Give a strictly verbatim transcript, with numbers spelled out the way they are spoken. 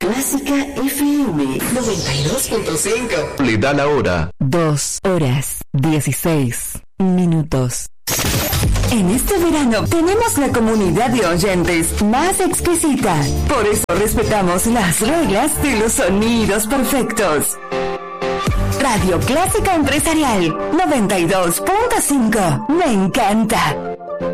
Clásica F M noventa y dos punto cinco. Le da la hora. Dos horas dieciséis minutos. En este verano tenemos la comunidad de oyentes más exquisita. Por eso respetamos las reglas de los sonidos perfectos. Radio Clásica Empresarial noventa y dos punto cinco. Me encanta.